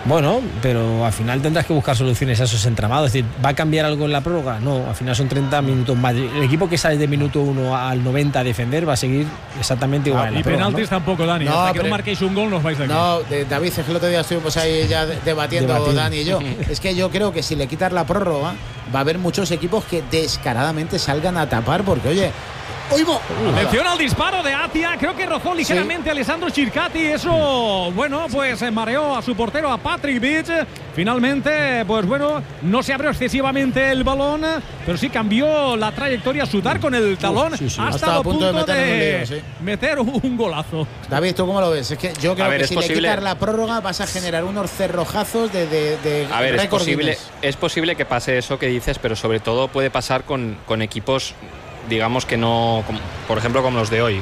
Bueno, pero al final tendrás que buscar soluciones a esos entramados. Es decir, ¿va a cambiar algo en la prórroga? No, al final son 30 minutos más. El equipo que sale de minuto 1 al 90 a defender va a seguir exactamente igual. Y penaltis tampoco, Dani. No, hasta que no marquéis un gol nos vais de aquí. No, David, es que el otro día estuvimos ahí ya debatiendo Dani y yo. Es que yo creo que si le quitas la prórroga va a haber muchos equipos que descaradamente salgan a tapar porque, oye… Atención al disparo de Atia, creo que rozó ligeramente a Alessandro Circati, eso, bueno, pues mareó a su portero, a Patrick Beach. Finalmente, pues bueno, no se abrió excesivamente el balón, pero sí cambió la trayectoria, Sutar con el talón, hasta a punto de meter un golazo. David, ¿tú cómo lo ves? Es que yo creo que si le quitas la prórroga vas a generar unos cerrojazos de a ver, es posible que pase eso que dices, pero sobre todo puede pasar con equipos, digamos que no, por ejemplo como los de hoy,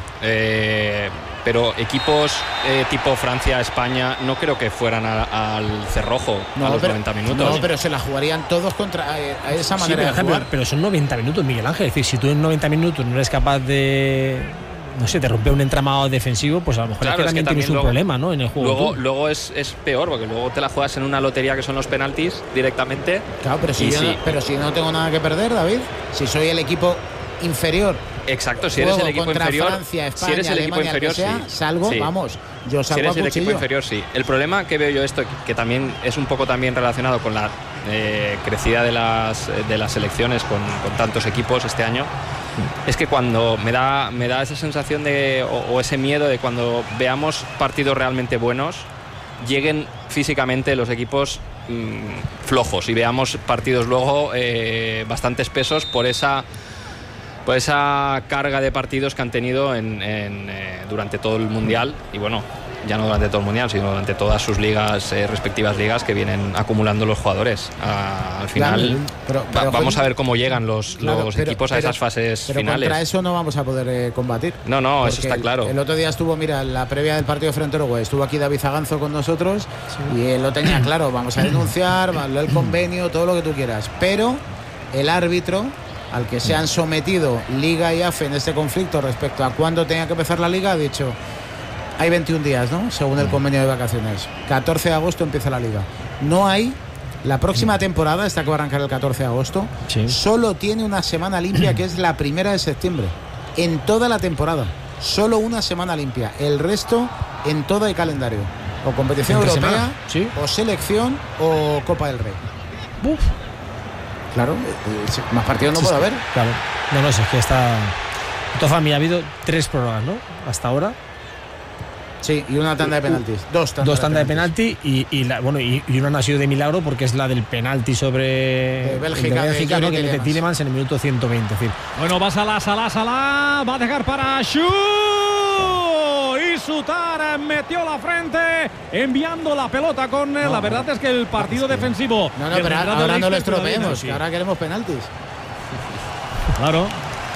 pero equipos tipo Francia, España, no creo que fueran al cerrojo a los 90 minutos. No, pero se la jugarían todos contra a esa manera de jugar. Pero son 90 minutos, Miguel Ángel. Es decir, si tú en 90 minutos no eres capaz de, no sé, de romper un entramado defensivo, pues a lo mejor claro, es que también tienes un problema, ¿no? En el juego. Luego es peor, porque luego te la juegas en una lotería que son los penaltis directamente. Claro, pero si yo no tengo nada que perder, David, si soy el equipo inferior. Exacto, si eres el equipo inferior, Francia, España, si eres el Alemania, equipo inferior, sea, salgo, sí. Vamos, yo salgo. Si eres a el equipo inferior, sí. El problema que veo yo esto, que también es un poco también relacionado con la crecida de las selecciones con tantos equipos este año, es que cuando me da esa sensación o ese miedo de cuando veamos partidos realmente buenos, lleguen físicamente los equipos flojos y veamos partidos luego bastante espesos por esa carga de partidos que han tenido durante todo el Mundial, y bueno, ya no durante todo el Mundial, sino durante todas sus ligas, respectivas ligas que vienen acumulando los jugadores. Al final, pero vamos a ver cómo llegan los equipos a esas fases finales. Contra eso no vamos a poder combatir. No, eso está claro. El otro día estuvo, mira, en la previa del partido frente a Uruguay, estuvo aquí David Zaganzo con nosotros, y él lo tenía claro, vamos a denunciar, el convenio, todo lo que tú quieras, pero el árbitro al que se han sometido Liga y AFE en este conflicto respecto a cuándo tenía que empezar la Liga, ha dicho, hay 21 días, ¿no? Según el convenio de vacaciones. 14 de agosto empieza la Liga. No hay, la próxima temporada, esta que va a arrancar el 14 de agosto, solo tiene una semana limpia, que es la 1 de septiembre. En toda la temporada, solo una semana limpia. El resto en todo el calendario. O competición europea, o selección, o Copa del Rey. Uf. Claro, más partidos no puede haber. Claro. No, es que está. Entonces, ha habido 3 prórrogas, ¿no? Hasta ahora. Sí, y una tanda de penaltis. Dos tandas de penalti y una no ha sido de milagro porque es la del penalti sobre Bélgica, ¿no? Que mete Tielemans en el minuto 120. Es decir. Bueno, va Salah, va a dejar para Shu. Y Sutar metió la frente enviando la pelota con él. La verdad es que el partido defensivo. No, pero ahora no lo estropeemos, que ahora queremos penaltis. Claro.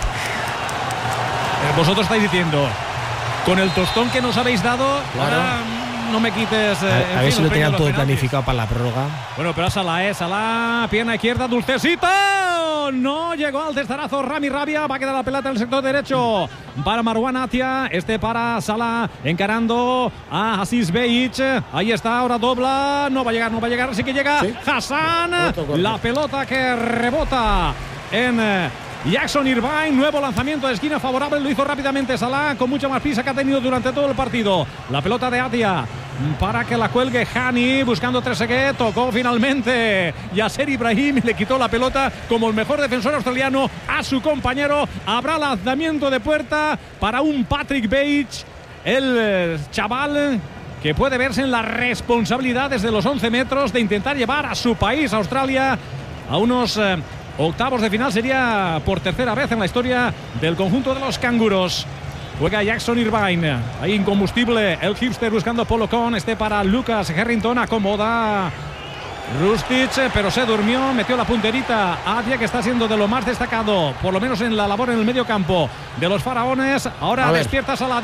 Vosotros estáis diciendo, con el tostón que nos habéis dado, claro. Ahora no me quites. A ver si lo tenían todo planificado para la prórroga. Bueno, pero Salah, pierna izquierda, dulcecito. No llegó al testarazo Rami Rabia. Va a quedar la pelota en el sector derecho para Marwan Atia. Para Salah, encarando a Aziz Behic. Ahí está, ahora dobla. No va a llegar. Así que llega Hassan. La pelota que rebota en Jackson Irvine, nuevo lanzamiento de esquina favorable, lo hizo rápidamente Salah con mucha más prisa que ha tenido durante todo el partido. La pelota de Atia para que la cuelgue Hani, buscando Trezeguet, tocó finalmente Yasser Ibrahim y le quitó la pelota como el mejor defensor australiano a su compañero. Habrá lanzamiento de puerta para un Patrick Beach, el chaval que puede verse en las responsabilidades de los 11 metros de intentar llevar a su país, Australia, a unos octavos de final. Sería por tercera vez en la historia del conjunto de los canguros. Juega Jackson Irvine, ahí incombustible el hipster buscando Polo Con. Para Lucas Harrington, acomoda Rustic, pero se durmió, metió la punterita Atia, que está siendo de lo más destacado, por lo menos en la labor en el medio campo de los faraones. Ahora despierta Salah,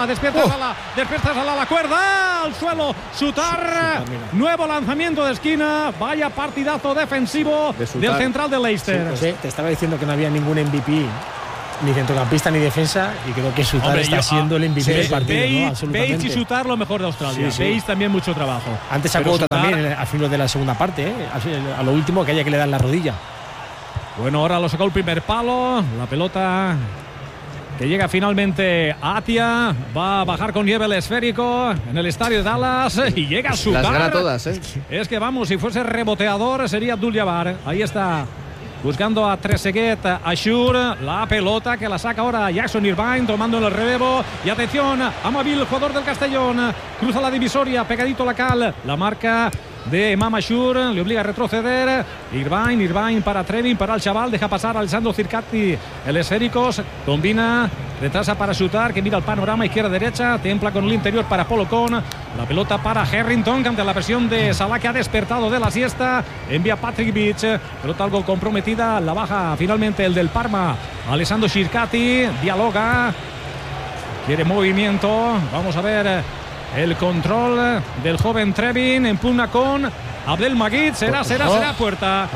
la cuerda al suelo, Sutar, nuevo lanzamiento de esquina. Vaya partidazo defensivo del central de Leicester. Te estaba diciendo que no había ningún MVP ni centrocampista ni defensa, y creo que Sutar está siendo el MVP del partido, ¿no? Absolutamente. Bates y Sutar lo mejor de Australia. Sí. Bates también mucho trabajo. Antes sacó otra también al final de la segunda parte, a lo último que haya que le dan la rodilla. Bueno, ahora lo sacó el primer palo. La pelota que llega finalmente a Atia. Va a bajar con nieve el esférico en el estadio de Dallas. Y llega a Sutar. Las gana todas, ¿eh? Es que vamos, si fuese reboteador sería Abdul-Jabbar. Ahí está. Buscando a Trezeguet, a Schur, la pelota que la saca ahora Jackson Irvine, tomando el relevo. Y atención, Amabil, jugador del Castellón, cruza la divisoria, pegadito la cal, la marca de Mama Schur, le obliga a retroceder. Irvine para Trevin, para el chaval, deja pasar a Alessandro Circati, el esférico, combina, retrasa para Sutar, que mira el panorama izquierda-derecha, templa con el interior para Polocón, la pelota para Harrington, que ante la presión de Salah, que ha despertado de la siesta, envía Patrick Beach, pelota algo comprometida, la baja finalmente el del Parma, Alessandro Circati, dialoga, quiere movimiento, vamos a ver el control del joven Trevin, empuna con Abdelmajid, será puerta.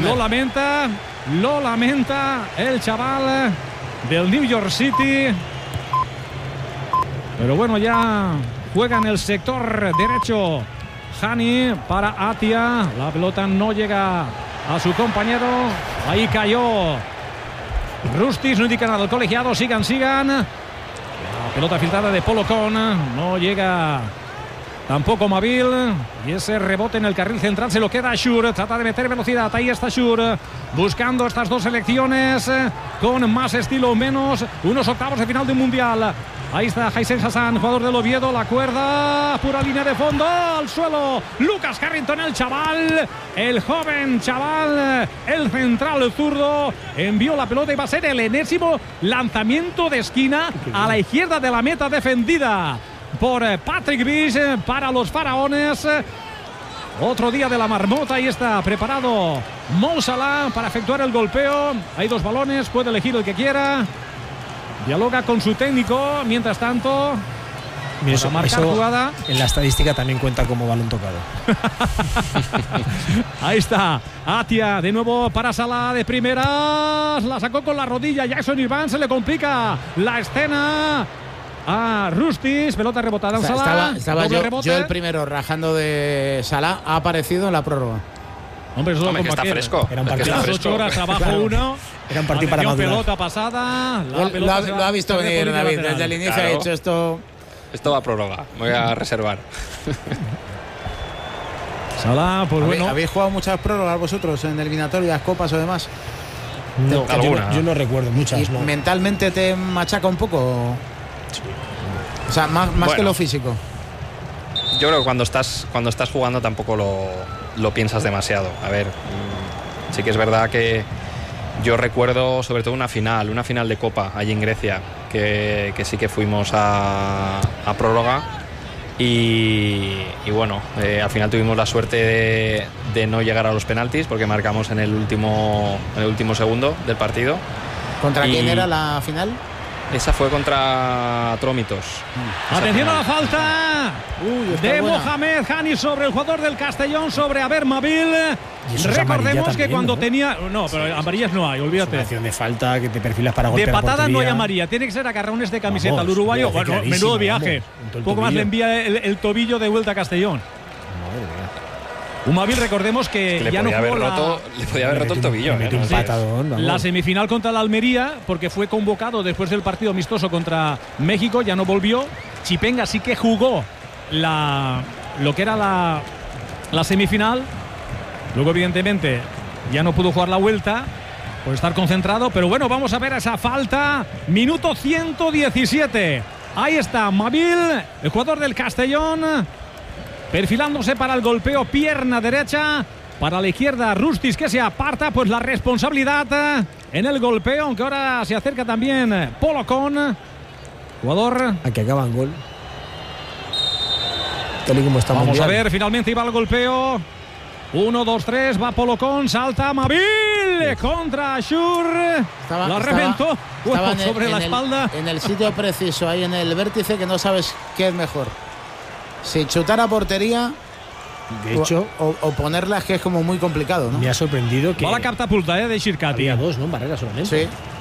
Lo lamenta el chaval del New York City, pero bueno, ya juega en el sector derecho Hani para Atia, la pelota no llega a su compañero, ahí cayó Rustis, no indica nada el colegiado, sigan. La pelota filtrada de Polocón, no llega tampoco Mabil, y ese rebote en el carril central se lo queda a Schur, trata de meter velocidad, ahí está Schur, buscando estas dos selecciones con más estilo o menos, unos octavos de final de un mundial. Ahí está Haisen Hassan, jugador del Oviedo, la cuerda, pura línea de fondo, al suelo, Lucas Harrington, el joven chaval, el central zurdo, envió la pelota y va a ser el enésimo lanzamiento de esquina a la izquierda de la meta defendida por Patrick Beach para los faraones. Otro día de la marmota, ahí está preparado Mo Salah para efectuar el golpeo, hay dos balones, puede elegir el que quiera. Dialoga con su técnico, mientras tanto, eso, marcar jugada. En la estadística también cuenta como balón tocado. Ahí está Atia, de nuevo para Salah de primeras, la sacó con la rodilla Jackson Irvine, se le complica la escena a Rustis, pelota rebotada en Salah. Estaba yo el primero rajando de Salah, ha aparecido en la prórroga. Hombre, que está fresco. Era un partido de 8 horas, abajo claro. Uno. Era un partido para madurar. Pelota pasada. Lo ha visto venir David. Desde el inicio ha dicho esto. Esto va a prórroga. Voy a reservar. Salah, pues bueno. ¿Habéis jugado muchas prórrogas vosotros en eliminatorias, copas o demás? No, yo no recuerdo muchas. No. ¿Mentalmente te machaca un poco? Sí. O sea, más que lo físico. Yo creo que cuando estás jugando tampoco lo piensas demasiado. A ver, sí que es verdad que yo recuerdo sobre todo una final de Copa allí en Grecia, que sí que fuimos a prórroga y bueno, al final tuvimos la suerte de no llegar a los penaltis porque marcamos en el último segundo del partido. ¿Contra quién era la final? Esa fue contra Trómitos. Atención a la falta de Mohamed Hani sobre el jugador del Castellón, sobre Aber Mabil. Recordemos que también, cuando tenía... No, pero amarillas no hay, olvídate. Es una acción de falta que te perfilas para golpear. De patada no hay amarilla, tiene que ser agarrones de camiseta. El uruguayo, bueno, menudo viaje. Poco más le envía el tobillo de vuelta a Castellón. Madre mía. Mabil, recordemos que ya no jugó le podía haber roto el tobillo. Un patadón, la semifinal contra la Almería, porque fue convocado después del partido amistoso contra México, ya no volvió. Chipenga sí que jugó lo que era la semifinal. Luego, evidentemente, ya no pudo jugar la vuelta por estar concentrado. Pero bueno, vamos a ver esa falta. Minuto 117. Ahí está Mabil, el jugador del Castellón, perfilándose para el golpeo, pierna derecha, para la izquierda Rustis, que se aparta, pues la responsabilidad en el golpeo, aunque ahora se acerca también Polocón, jugador a que acaba en gol. Tal y como está Vamos mundial. A ver, finalmente iba el golpeo. 1, 2, 3, va Polocón, salta Mabil contra Schur, la reventó sobre la espalda. En el sitio preciso, ahí en el vértice, que no sabes qué es mejor. Si chutar a portería, de hecho, o ponerla, que es como muy complicado, ¿no? Me ha sorprendido que... Va la catapulta de Circati. Había dos, ¿no? En barrera solamente. Sí.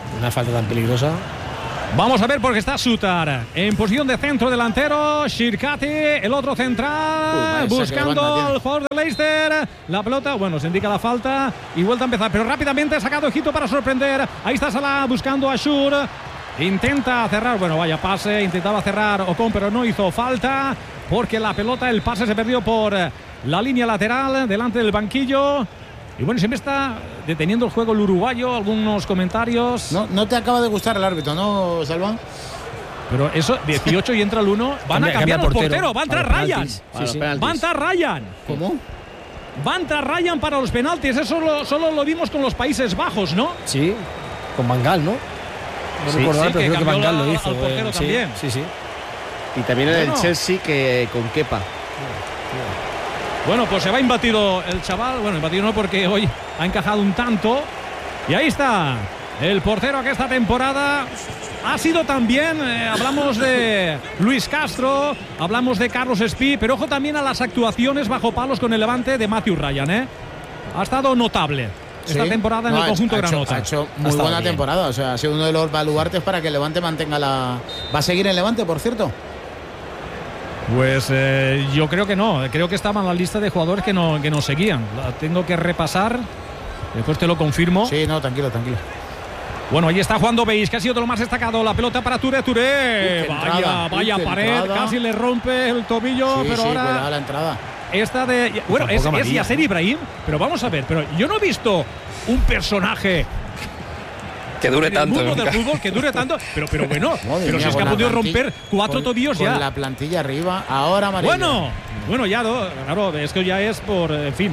una falta tan peligrosa. Vamos a ver porque está Sutar en posición de centro delantero. Shirkati, el otro central, buscando al jugador de Leicester. La pelota, bueno, se indica la falta y vuelta a empezar, pero rápidamente ha sacado Egipto para sorprender. Ahí está Salah buscando a Shur. Intenta cerrar, bueno, vaya pase, intentaba cerrar Ocon, pero no hizo falta porque la pelota, el pase se perdió por la línea lateral delante del banquillo. Y bueno, siempre está deteniendo el juego el uruguayo. Algunos comentarios. No te acaba de gustar el árbitro, ¿no, Salva? Pero eso, 18 y entra el 1. Van a cambiar el portero. Va a entrar Ryan. Va a entrar Ryan. ¿Cómo? Va a entrar Ryan para los penaltis. Eso solo lo vimos con los Países Bajos, ¿no? Sí, con Van Gaal, ¿no? No recuerdo, pero creo que Van Gaal lo hizo. Al portero también. Sí. Y también el Chelsea que con Kepa. Bueno, pues se va imbatido el chaval. Bueno, imbatido no, porque hoy ha encajado un tanto. Y ahí está el portero que esta temporada ha sido también, hablamos de Luis Castro, hablamos de Carlos Espí, pero ojo también a las actuaciones bajo palos con el Levante de Matthew Ryan. Ha estado notable esta temporada en el conjunto granota. Ha hecho muy buena temporada, o sea, ha sido uno de los baluartes para que el Levante mantenga la... ¿Va a seguir el Levante, por cierto? Pues yo creo que no. Creo que estaba en la lista de jugadores que nos seguían. La tengo que repasar. Después te lo confirmo. Sí, no, tranquilo. Bueno, ahí está jugando Beis, que ha sido de lo más destacado. La pelota para Touré. Vaya pared. Casi le rompe el tobillo. Pero ahora la entrada. Esta de... Bueno, es Yasser Ibrahim. Pero vamos a ver. Pero yo no he visto un personaje que dure tanto. El mundo del fútbol que dure tanto. Pero bueno, pero si es que ha podido romper 4 tobillos ya. Con la plantilla arriba, ahora amarillo. Bueno, ya no, claro, es que ya es por, en fin.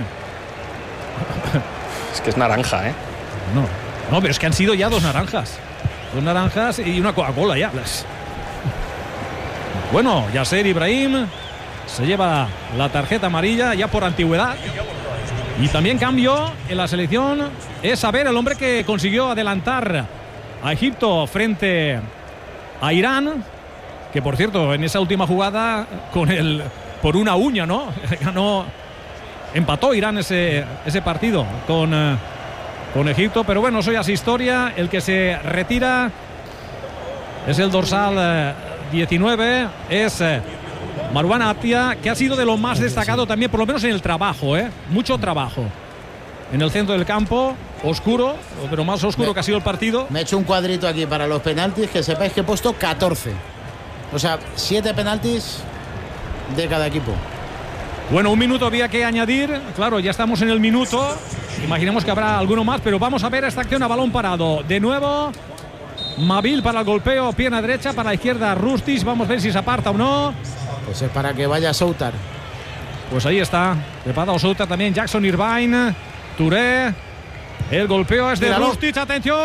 Es que es naranja, ¿eh? No, pero es que han sido ya 2 naranjas. 2 naranjas y una Coca-Cola ya. Bueno, Yasser Ibrahim se lleva la tarjeta amarilla ya por antigüedad. Y también cambio en la selección es saber el hombre que consiguió adelantar a Egipto frente a Irán, que por cierto en esa última jugada por una uña, ¿no? Empató Irán ese partido con Egipto, pero bueno, eso ya es historia. El que se retira es el dorsal 19, es Marwan Atia, que ha sido de lo más destacado también, por lo menos en el trabajo, mucho trabajo. En el centro del campo, oscuro, pero más oscuro que ha sido el partido. Me he hecho un cuadrito aquí para los penaltis, que sepáis que he puesto 14. O sea, 7 penaltis de cada equipo. Bueno, un minuto había que añadir. Claro, ya estamos en el minuto. Imaginemos que habrá alguno más, pero vamos a ver esta acción a balón parado. De nuevo, Mabil para el golpeo, pierna derecha, para la izquierda Rustis. Vamos a ver si se aparta o no. Pues es para que vaya Soutar. Pues ahí está, preparado Soutar también, Jackson Irvine, Touré. El golpeo es de Rustic, atención.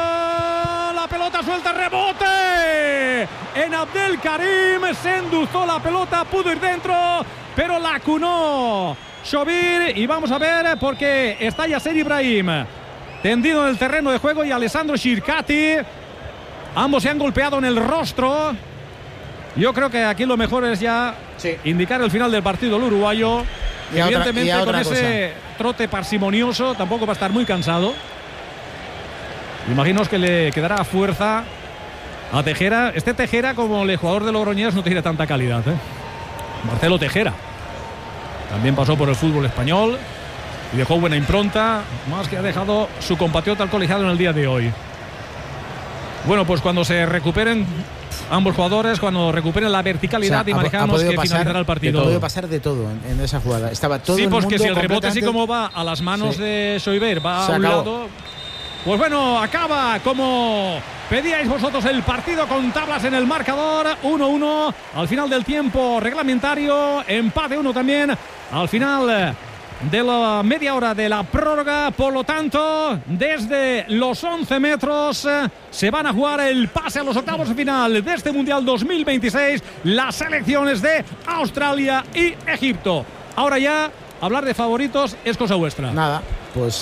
La pelota suelta, rebote en Abdelkarim. Se endulzó la pelota, pudo ir dentro, pero la cunó Shovir. Y vamos a ver porque está Yasser Ibrahim tendido en el terreno de juego y Alessandro Shirkati. Ambos se han golpeado en el rostro. Yo creo que aquí lo mejor es ya indicar el final del partido el uruguayo. Y evidentemente con ese trote parsimonioso tampoco va a estar muy cansado. Imagino que le quedará fuerza a Tejera. Este Tejera, como el jugador de Logroñés, no tiene tanta calidad, Marcelo Tejera también pasó por el fútbol español y dejó buena impronta, más que ha dejado su compatriota al colegiado en el día de hoy. Bueno, pues cuando se recuperen ambos jugadores, cuando recuperen la verticalidad, imaginamos que finalizará el partido. Ha podido pasar de todo en esa jugada. Estaba todo el mundo. Sí, pues que si el rebote así como va a las manos de Soiber, va a un lado. Pues bueno, acaba como pedíais vosotros el partido, con tablas en el marcador. 1-1 al final del tiempo reglamentario. Empate 1 también al final de la media hora de la prórroga. Por lo tanto, desde los 11 metros se van a jugar el pase a los octavos de final de este Mundial 2026, las selecciones de Australia y Egipto. Ahora ya, hablar de favoritos es cosa vuestra. Nada, pues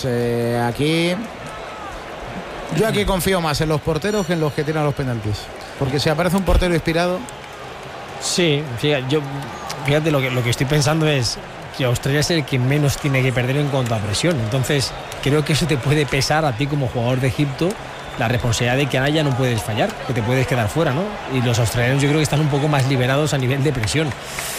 yo aquí confío más en los porteros que en los que tiran los penaltis, porque si aparece un portero inspirado. Sí, fíjate lo que estoy pensando es que Australia es el que menos tiene que perder en cuanto a presión. Entonces creo que eso te puede pesar a ti como jugador de Egipto, la responsabilidad de que ahora ya no puedes fallar, que te puedes quedar fuera, ¿no? Y los australianos yo creo que están un poco más liberados a nivel de presión.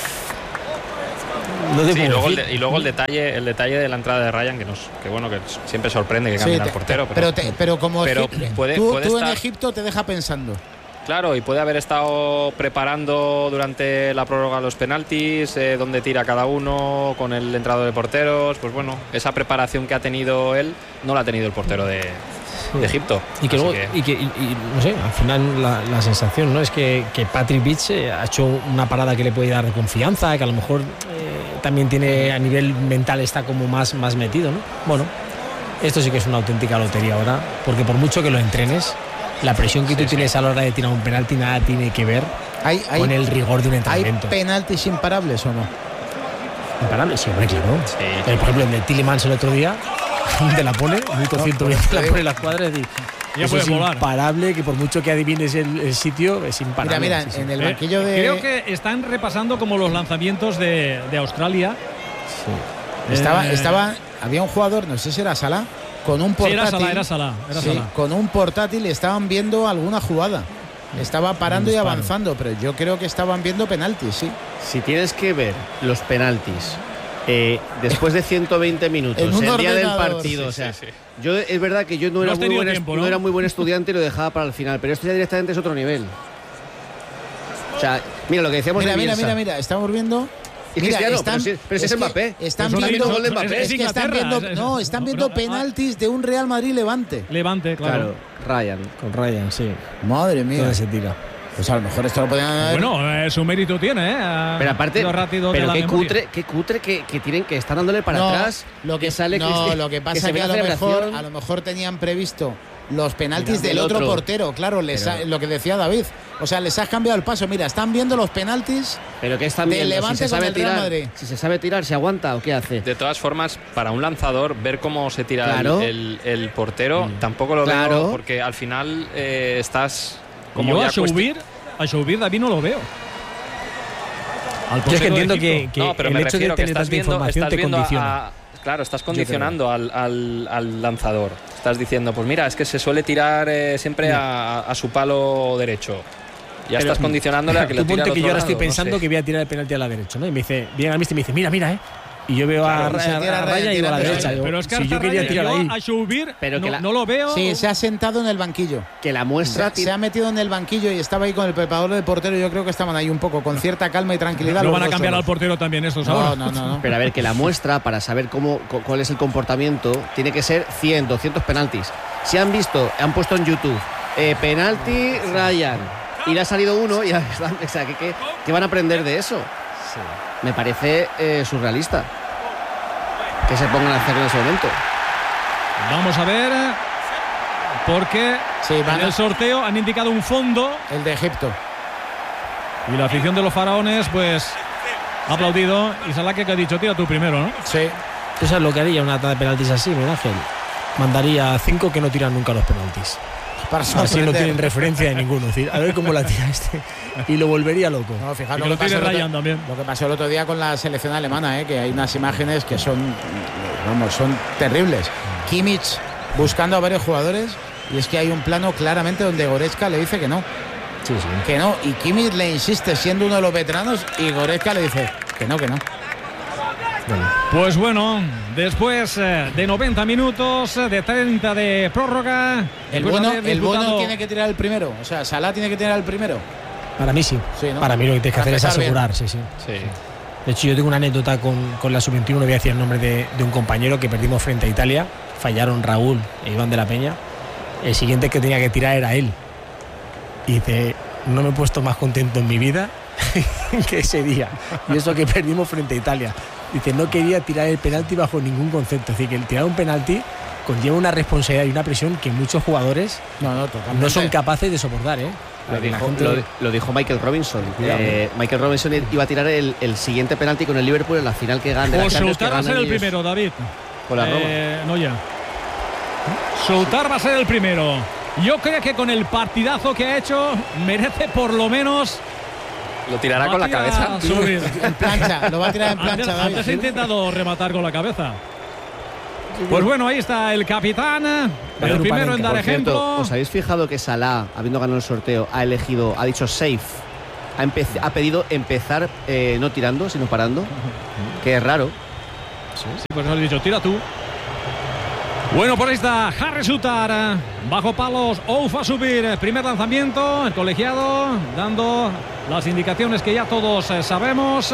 Sí, y luego el detalle de la entrada de Ryan, que bueno, que siempre sorprende que cambien al portero. Pero como puede tú estar, en Egipto te deja pensando. Claro, y puede haber estado preparando durante la prórroga los penaltis, dónde tira cada uno, con el entrenador de porteros. Pues bueno, esa preparación que ha tenido él no la ha tenido el portero de Egipto. Y que luego, no sé, al final la sensación, ¿no? Es que Patrick Beach ha hecho una parada que le puede dar de confianza, que a lo mejor también tiene, a nivel mental está como más metido, ¿no? Bueno, esto sí que es una auténtica lotería ahora, porque por mucho que lo entrenes, la presión que tú tienes a la hora de tirar un penalti nada tiene que ver con el rigor de un entrenamiento. ¿Hay penaltis imparables o no? ¿Imparables? Sí, hombre, claro. Sí. Por ejemplo, el de Tielemans el otro día, te la pone, minuto 120, la pone en la cuadra y eso es volar. Imparable, que por mucho que adivines el sitio, es imparable. Mira, en el banquillo de... Creo que están repasando como los lanzamientos de Australia. Sí. Había un jugador, no sé si era Salah, con un portátil. Sí, era Salah. Con un portátil estaban viendo alguna jugada. Estaba parando y avanzando, pero yo creo que estaban viendo penaltis, sí. Si tienes que ver los penaltis después de 120 minutos, el día del partido, yo es verdad que yo no era muy buen estudiante y lo dejaba para el final, pero esto ya directamente es otro nivel. O sea, mira lo que decíamos de Bielsa. Mira, estamos viendo... pero es Mbappé. Están viendo penaltis de un Real Madrid-Levante. Levante, claro. Ryan. Con Ryan, sí. Madre mía. ¿Dónde se tira? Pues a lo mejor esto lo podían haber... Bueno, su mérito tiene, pero aparte, pero qué cutre que tienen que estar dándole para atrás. Lo que pasa es que a lo mejor tenían previsto los penaltis del otro portero, claro, lo que decía David. O sea, les has cambiado el paso. Mira, están viendo los penaltis. Pero que están viendo, Levante si se sabe Real Madrid. Si se sabe tirar, ¿se aguanta o qué hace? De todas formas, para un lanzador, ver cómo se tira el portero, tampoco lo veo, porque al final estás... Como yo a Choubir David no lo veo. Yo es que entiendo que pero el hecho de tener tanta información te condiciona. Claro, estás condicionando al lanzador. Estás diciendo, pues mira, es que se suele tirar siempre a su palo derecho. Ya estás condicionándole a que lo tire al otro que yo ahora estoy lado, pensando que voy a tirar el penalti a la derecha, ¿no? Y me dice, viene al mister y me dice, mira, Y yo veo a Raya y a la derecha. Pero es que si yo quería tirar ahí. A Choubir, no lo veo. Sí, se ha sentado en el banquillo. Que la muestra. Se ha metido en el banquillo y estaba ahí con el preparador de portero. Yo creo que estaban ahí un poco con cierta calma y tranquilidad. No van a cambiar al portero también estos ahora. No. Pero a ver, que la muestra para saber cuál es el comportamiento tiene que ser 100, 200 penaltis. Si han visto, han puesto en YouTube penalti Ryan y le ha salido uno y o sea, ¿qué van a aprender de eso? Sí. Me parece surrealista que se pongan a hacer en ese momento. Vamos a ver, porque en el sorteo han indicado un fondo, el de Egipto, y la afición de los faraones pues ha aplaudido. Y Salah, que ha dicho, tira tú primero, ¿no? Sí. ¿Tú sabes lo que haría una tanda de penaltis así, Miguel Ángel? Mandaría 5 que no tiran nunca los penaltis. Así no tienen referencia de ninguno. Es decir, a ver cómo la tira este. Y lo volvería loco. No, fijaos lo que Ryan también. Lo que pasó el otro día con la selección alemana, que hay unas imágenes que son terribles. Kimmich buscando a varios jugadores, y es que hay un plano claramente donde Goretzka le dice que no. Sí. Que no. Y Kimmich le insiste, siendo uno de los veteranos, y Goretzka le dice que no. Pues bueno, después de 90 minutos, de 30 de prórroga, el bueno tiene que tirar el primero. O sea, Salah tiene que tirar el primero. Para mí sí. ¿No? Para mí lo que tienes que hacer es asegurar. Sí. De hecho, yo tengo una anécdota con la sub-21, no voy a decir el nombre de un compañero que perdimos frente a Italia. Fallaron Raúl e Iván de la Peña. El siguiente que tenía que tirar era él. Y dice, no me he puesto más contento en mi vida que ese día. Y eso que perdimos frente a Italia. Dice, no quería tirar el penalti bajo ningún concepto. Es decir, que el tirar un penalti conlleva una responsabilidad y una presión que muchos jugadores no son capaces de soportar. Lo dijo Michael Robinson. Michael Robinson iba a tirar el siguiente penalti con el Liverpool en la final que gana. Pues Soutar va a ser el primero, David. Con la Roma. No ya. Soutar va a ser el primero. Yo creo que con el partidazo que ha hecho merece por lo menos... Lo tirará con la cabeza. En plancha, lo va a tirar en plancha. Antes he intentado rematar con la cabeza. Pues bueno, ahí está el capitán, el primero en dar ejemplo. Cierto, ¿os habéis fijado que Salah, habiendo ganado el sorteo, ha dicho safe? Ha pedido empezar no tirando, sino parando. Que es raro. Sí, pues nos has dicho, tira tú. Bueno, por ahí está Harry Souttar, bajo palos, Ouf a subir, primer lanzamiento, el colegiado dando las indicaciones que ya todos sabemos,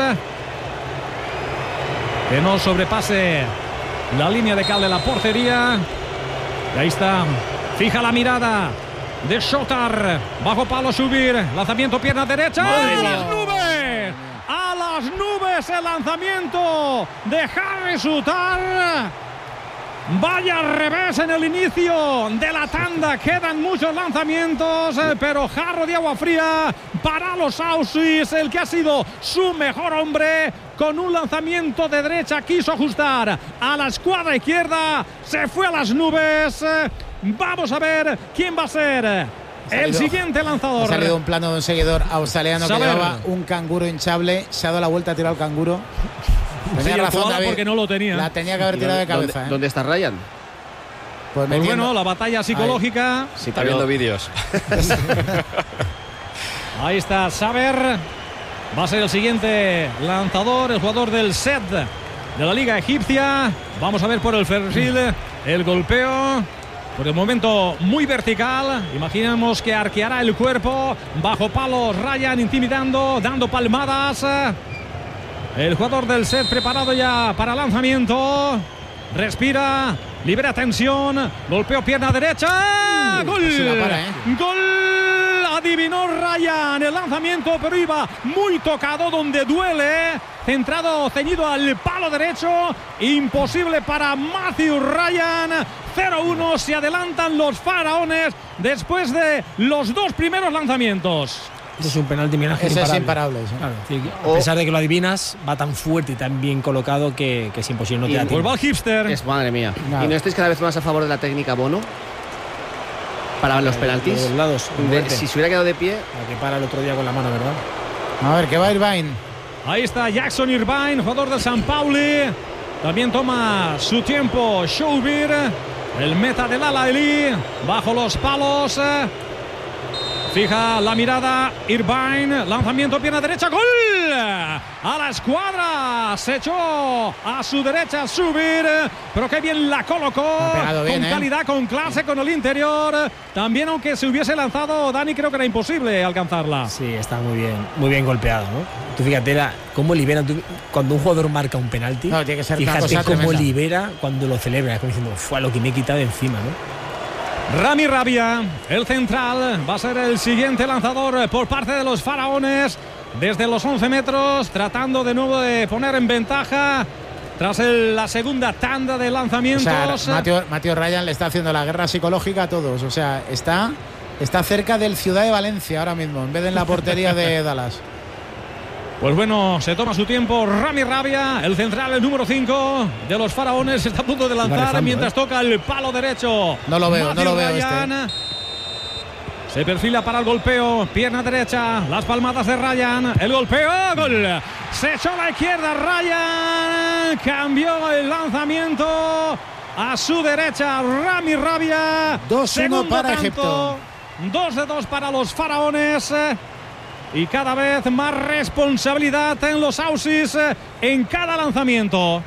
que no sobrepase la línea de cal de la portería. Y ahí está, fija la mirada de Souttar, bajo palo subir, lanzamiento pierna derecha, ¡a las nubes! ¡A las nubes el lanzamiento de Harry Souttar! Vaya revés en el inicio de la tanda, quedan muchos lanzamientos, pero jarro de agua fría para los Aussies, el que ha sido su mejor hombre, con un lanzamiento de derecha quiso ajustar a la escuadra izquierda, se fue a las nubes. Vamos a ver quién va a ser el siguiente lanzador. Ha salido un plano de un seguidor australiano que llevaba un canguro hinchable, se ha dado la vuelta a tirar al canguro. Tenía razón, David, porque no lo tenía. La tenía que haber tirado de cabeza. ¿Dónde está Ryan? Pues bueno, la batalla psicológica. Sí, está viendo vídeos. Ahí está Saber. Va a ser el siguiente lanzador, el jugador del set de la Liga Egipcia. Vamos a ver por el perfil el golpeo. Por el momento muy vertical. Imaginemos que arqueará el cuerpo. Bajo palos, Ryan intimidando, dando palmadas. El jugador del set preparado ya para lanzamiento. Respira, libera tensión. Golpeo pierna derecha. ¡Gol! ¡Gol! Adivinó Ryan el lanzamiento, pero iba muy tocado donde duele. Centrado, ceñido al palo derecho. Imposible para Matthew Ryan. 0-1, se adelantan los faraones después de los dos primeros lanzamientos. Es un penalti, mira, ese es imparable. ¿Sí? Claro, a pesar de que lo adivinas, va tan fuerte y tan bien colocado que es imposible no tirar. Pues va el hipster. Madre mía. ¿Y no estáis cada vez más a favor de la técnica Bono? Para los penaltis. De los lados. Si se hubiera quedado de pie. La que para el otro día con la mano, ¿verdad? A ver, que va Irvine. Ahí está Jackson Irvine, jugador del San Pauli. También toma su tiempo Shoubir, el meta del Al-Ahly, bajo los palos. Fija la mirada Irvine, lanzamiento pierna derecha, gol a la escuadra, se echó a su derecha Subir, pero qué bien la colocó, bien, con calidad, con clase, con el interior. También aunque se hubiese lanzado Dani, creo que era imposible alcanzarla. Sí, está muy bien golpeado, ¿no? Tú fíjate cómo libera, cuando un jugador marca un penalti, no, tiene que ser fíjate cómo tremenda. Libera cuando lo celebra, como diciendo, fue lo que me he quitado de encima, ¿no? Rami Rabia, el central, va a ser el siguiente lanzador por parte de los faraones. Desde los 11 metros, tratando de nuevo de poner en ventaja tras la segunda tanda de lanzamientos. O sea, Matthew Ryan le está haciendo la guerra psicológica a todos. O sea, está cerca del Ciudad de Valencia ahora mismo, en vez de en la portería de Dallas. Pues bueno, se toma su tiempo Rami Rabia, el central, el número 5 de los faraones, está a punto de lanzar mientras toca el palo derecho. No lo veo Ryan. Se perfila para el golpeo, pierna derecha, las palmadas de Ryan, el golpeo, gol. Se echó a la izquierda Ryan, cambió el lanzamiento a su derecha Rami Rabia. 2-1 para Egipto. 2-2 para los faraones. Y cada vez más responsabilidad en los Aussies en cada lanzamiento.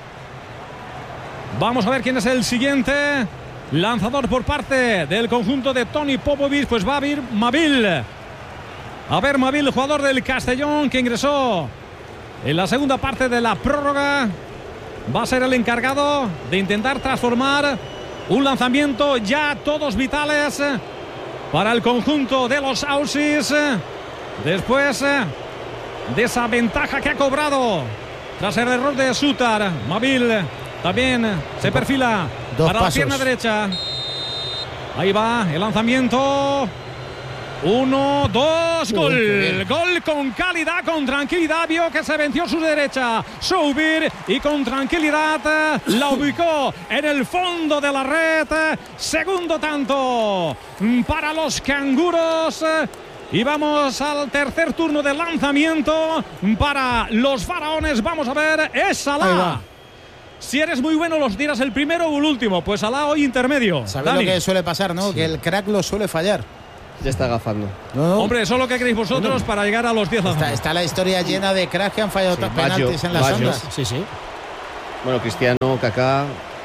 Vamos a ver quién es el siguiente lanzador por parte del conjunto de Tony Popovic. Pues va a ir Mabil. A ver, Mabil, jugador del Castellón que ingresó en la segunda parte de la prórroga. Va a ser el encargado de intentar transformar un lanzamiento ya todos vitales para el conjunto de los Aussies. Después de esa ventaja que ha cobrado tras el error de Souttar, Mabil también se perfila para la pierna derecha. Ahí va el lanzamiento. 1, 2, gol. Gol con calidad, con tranquilidad. Vio que se venció su derecha Shoubir y con tranquilidad la ubicó en el fondo de la red. Segundo tanto para los canguros. Y vamos al tercer turno de lanzamiento para los faraones. Vamos a ver, es Salah. si eres muy bueno los tiras el primero o el último. Pues Salah hoy intermedio. ¿Sabes lo que suele pasar, no? Sí. Que el crack lo suele fallar. Ya está agafando. No. Hombre, eso es lo que queréis vosotros para llegar a los 10 lanzamientos. Está la historia llena de cracks que han fallado penaltis en las ondas. Sí. Bueno, Cristiano, Kaká,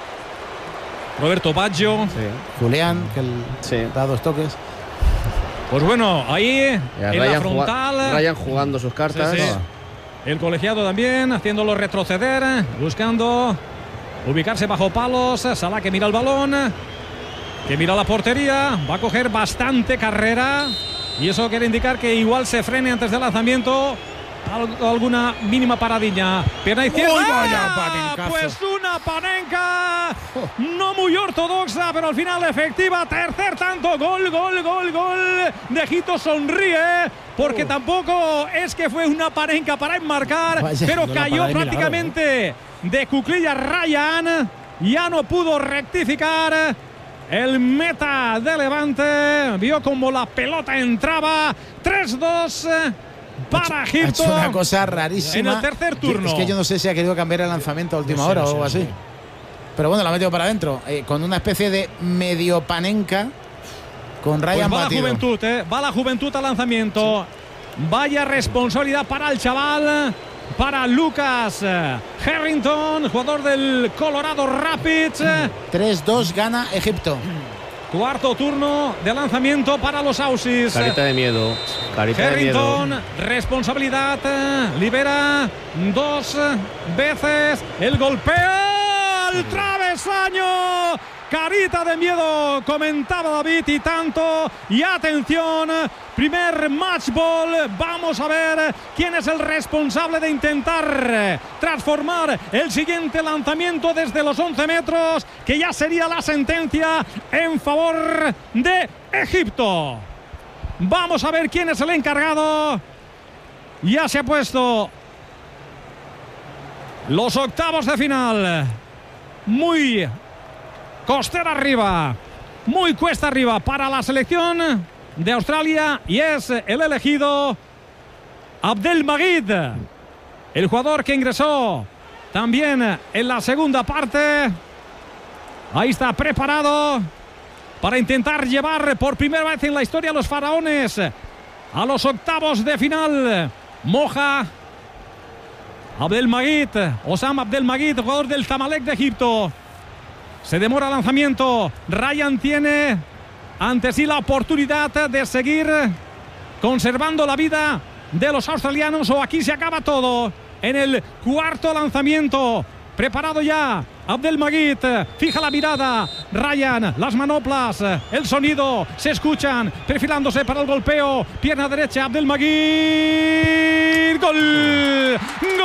Roberto Baggio, Julián, que da 2 toques. Pues bueno, ahí en la frontal. Ryan jugando sus cartas. Sí. El colegiado también, haciéndolo retroceder, buscando ubicarse bajo palos. Salah que mira el balón, que mira la portería, va a coger bastante carrera y eso quiere indicar que igual se frene antes del lanzamiento. Alguna mínima paradilla. Pierna izquierda. Pues una panenca no muy ortodoxa, pero al final efectiva. Tercer tanto. Gol de Egipto. Sonríe porque tampoco es que fue una panenca para enmarcar, pero cayó prácticamente de cuclillas Ryan. Ya no pudo rectificar. El meta de Levante vio como la pelota entraba. 3-2 para Egipto. Ha hecho una cosa rarísima en el tercer turno. Es que yo no sé si ha querido cambiar el lanzamiento a última hora o algo así. Pero bueno, la ha metido para adentro. Con una especie de medio panenca con Ryan pues batido. Va la juventud al lanzamiento. Sí. Vaya responsabilidad para el chaval. Para Lucas Harrington, jugador del Colorado Rapids. 3-2 gana Egipto. Cuarto turno de lanzamiento para los Aussies. Carita de miedo. Harrington, responsabilidad. Libera 2 veces. El golpeo al travesaño. Carita de miedo, comentaba David, y tanto. Y atención, primer match ball. Vamos a ver quién es el responsable de intentar transformar el siguiente lanzamiento desde los 11 metros, que ya sería la sentencia en favor de Egipto. Vamos a ver quién es el encargado. Ya se ha puesto los octavos de final. Muy costera arriba, muy cuesta arriba para la selección de Australia, y es el elegido Abdelmajid, el jugador que ingresó también en la segunda parte. Ahí está preparado para intentar llevar por primera vez en la historia a los faraones a los octavos de final. Moja Abdelmajid, Osam Abdelmajid, jugador del Zamalek de Egipto. Se demora el lanzamiento. Ryan tiene ante sí la oportunidad de seguir conservando la vida de los australianos, o aquí se acaba todo. En el cuarto lanzamiento, preparado ya Abdelmajid, fija la mirada Ryan, las manoplas, el sonido, se escuchan, perfilándose para el golpeo, pierna derecha Abdelmajid, gol,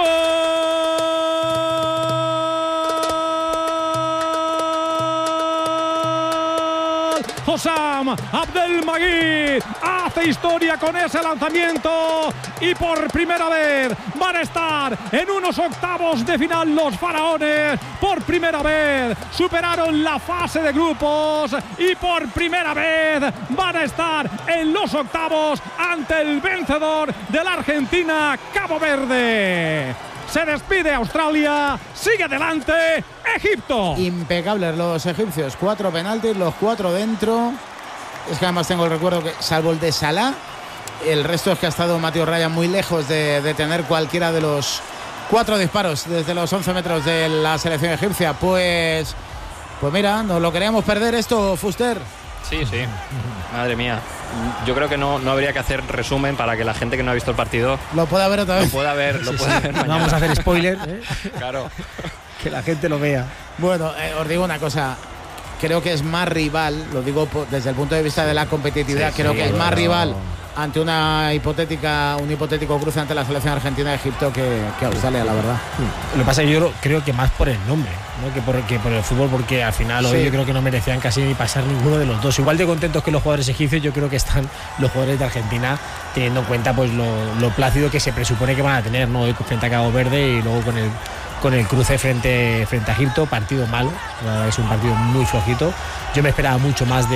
Osam Abdelmajid hace historia con ese lanzamiento, y por primera vez van a estar en unos octavos de final los faraones. Por primera vez superaron la fase de grupos y por primera vez van a estar en los octavos ante el vencedor de la Argentina, Cabo Verde. Se despide Australia, sigue adelante Egipto. Impecables los egipcios, 4 penaltis, los 4 dentro. Es que además tengo el recuerdo que, salvo el de Salah, el resto es que ha estado Mateo Ryan muy lejos de tener cualquiera de los 4 disparos desde los 11 metros de la selección egipcia. Pues mira, nos lo queríamos perder esto, Fuster. Sí, madre mía. Yo creo que no habría que hacer resumen para que la gente que no ha visto el partido lo pueda ver otra vez. Lo pueda ver mañana. No vamos a hacer spoiler, Claro. Que la gente lo vea. Bueno, os digo una cosa. Creo que es más rival, lo digo desde el punto de vista de la competitividad, creo que es más rival ante un hipotético cruce ante la selección argentina de Egipto que Australia, la verdad. Lo que pasa es que yo creo que más por el nombre, ¿no? que por el fútbol, porque al final hoy yo creo que no merecían casi ni pasar ninguno de los dos. Igual de contentos que los jugadores egipcios, yo creo que están los jugadores de Argentina, teniendo en cuenta pues lo plácido que se presupone que van a tener, ¿no? Hoy frente a Cabo Verde y luego con el cruce frente a Egipto. Partido malo, es un partido muy flojito. Yo me esperaba mucho más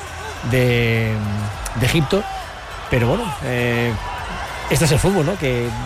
de Egipto, pero bueno, este es el fútbol, ¿no? Que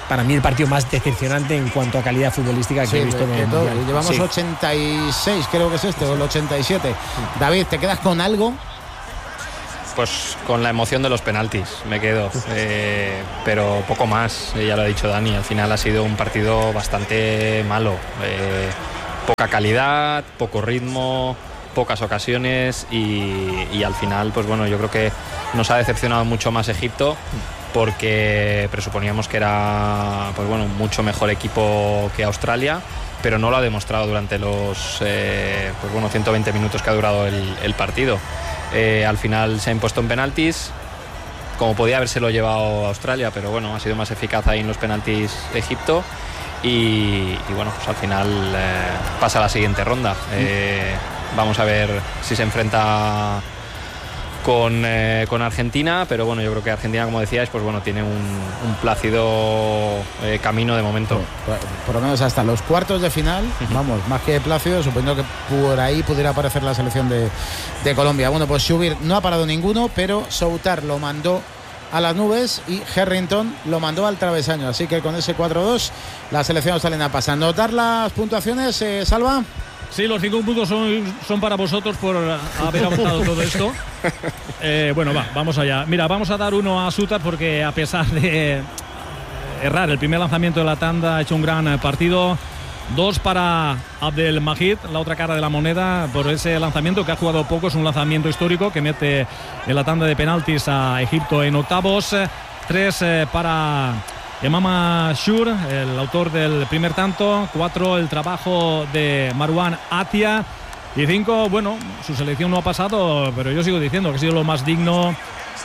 para mí el partido más decepcionante en cuanto a calidad futbolística que he visto en el Mundial. Llevamos 86, creo que es o el 87. David, ¿te quedas con algo? Pues con la emoción de los penaltis me quedo, pero poco más, ya lo ha dicho Dani, al final ha sido un partido bastante malo, poca calidad, poco ritmo, pocas ocasiones y al final pues bueno, yo creo que nos ha decepcionado mucho más Egipto porque presuponíamos que era pues bueno, mucho mejor equipo que Australia, pero no lo ha demostrado durante los 120 minutos que ha durado el partido. Al final se ha impuesto en penaltis, como podía habérselo llevado a Australia, pero bueno, ha sido más eficaz ahí en los penaltis Egipto y bueno, pues al final pasa a la siguiente ronda. Vamos a ver si se enfrenta con Argentina, pero bueno, yo creo que Argentina, como decíais, pues bueno, tiene un plácido camino de momento. Por lo menos hasta los cuartos de final, vamos, más que plácido, suponiendo que por ahí pudiera aparecer la selección de Colombia. Bueno, pues Schubert no ha parado ninguno, pero Soutar lo mandó a las nubes y Harrington lo mandó al travesaño, así que con ese 4-2 la selección australiana pasa. ¿Anotar las puntuaciones, Salva? Sí, los 5 puntos son para vosotros por haber aguantado todo esto. Bueno, vamos allá. Mira, vamos a dar uno a Soutar porque a pesar de errar el primer lanzamiento de la tanda ha hecho un gran partido. 2 para Abdelmajid, la otra cara de la moneda, por ese lanzamiento que ha jugado poco. Es un lanzamiento histórico que mete en la tanda de penaltis a Egipto en octavos. 3 para Emama Shur, el autor del primer tanto. 4 el trabajo de Marwan Atia. Y 5, bueno, su selección no ha pasado, pero yo sigo diciendo que ha sido lo más digno.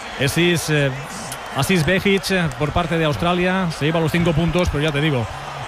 Aziz Behic por parte de Australia. Se lleva los 5 puntos, pero ya te digo,